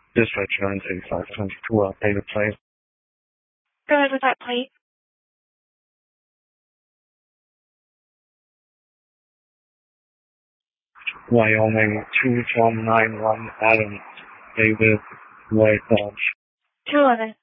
Dispatch 93522, updated plate. Go ahead with that plate. Wyoming 2191 Adam David White Dodge. 211.